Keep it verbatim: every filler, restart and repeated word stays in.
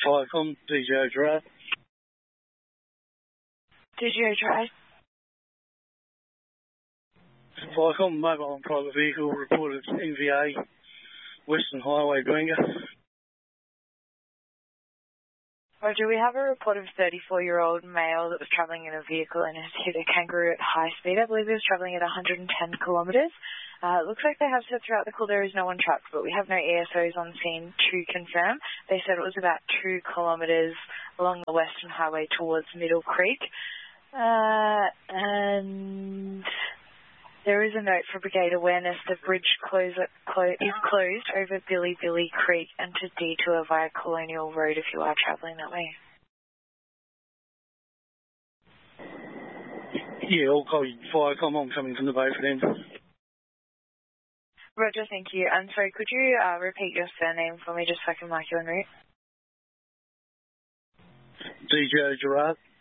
Firecom, D J Gerard. D J Gerard. Firecom, mobile and private vehicle reported N V A, Western Highway, Bangor. Roger, we have a report of a thirty-four-year-old male that was travelling in a vehicle and has hit a kangaroo at high speed. I believe he was travelling at one hundred ten kilometres. Uh, it looks like they have said throughout the call there is no one trapped, but we have no E S Os on scene to confirm. They said it was about two kilometres along the Western Highway towards Middle Creek. Uh, and there is a note for Brigade awareness. The bridge close, clo- is closed over Billy Billy Creek and to detour via Colonial Road if you are travelling that way. Yeah, all call Firecom. I'm coming from the bay for them. Roger, thank you. I'm sorry, could you uh, repeat your surname for me just so I can mark you en route? D J Gerard.